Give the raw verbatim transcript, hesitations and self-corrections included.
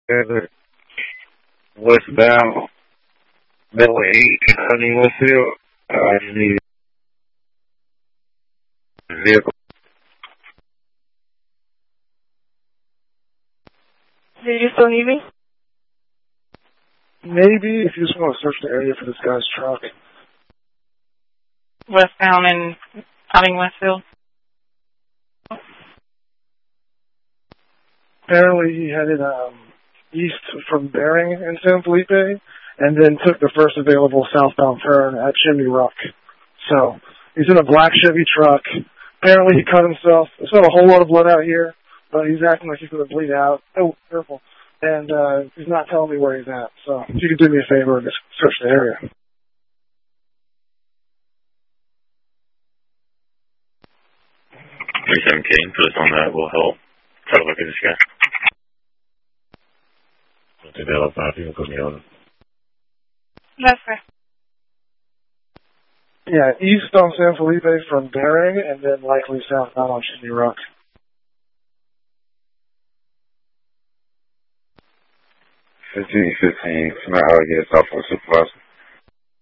together westbound, Middle eight, Honey Westfield. I just need a vehicle. Do you still need me? Maybe if you just want to search the area for this guy's truck. Westbound and Outing Westfield. Apparently he headed um, east from Bering in San Felipe and then took the first available southbound turn at Chimney Rock. So he's in a black Chevy truck. Apparently he cut himself. There's not a whole lot of blood out here, but he's acting like he's going to bleed out. Oh, careful. And uh, he's not telling me where he's at. So if you could do me a favor and just search the area. thirty-seven K, put us on that. We'll help. Try to look at this guy. I'll take that off five. You can put me on. That's fair. Yeah, east on San Felipe from Bering, and then likely southbound on Chimney Rock. fifteen fifteen, from how I get Southwest Supervisor.